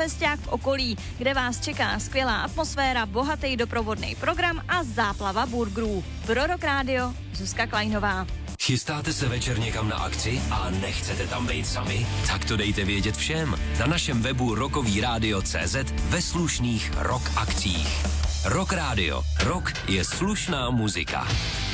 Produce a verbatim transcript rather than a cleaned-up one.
Festiák v okolí, kde vás čeká skvělá atmosféra, bohatý doprovodný program a záplava burgerů. Pro Rock Radio Zuzka Kleinová. Chystáte se večer někam na akci a nechcete tam být sami? Tak to dejte vědět všem. Na našem webu rockový rádio tečka cé zet ve slušných rock akcích. Rock Radio. Rock je slušná muzika.